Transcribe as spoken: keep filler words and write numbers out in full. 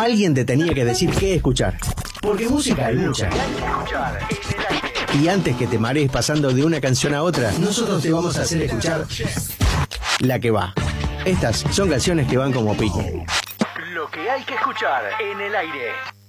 Alguien te tenía que decir qué escuchar. Porque música hay mucha. Y antes que te marees pasando de una canción a otra, nosotros te vamos a hacer escuchar la que va. Estas son canciones que van como pico. Lo que hay que escuchar en el aire.